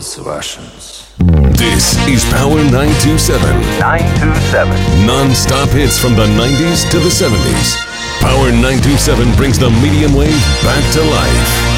those Russians. This is Power 927. 927. Non-stop hits from the 90s to the 70s. Power 927 brings the medium wave back to life.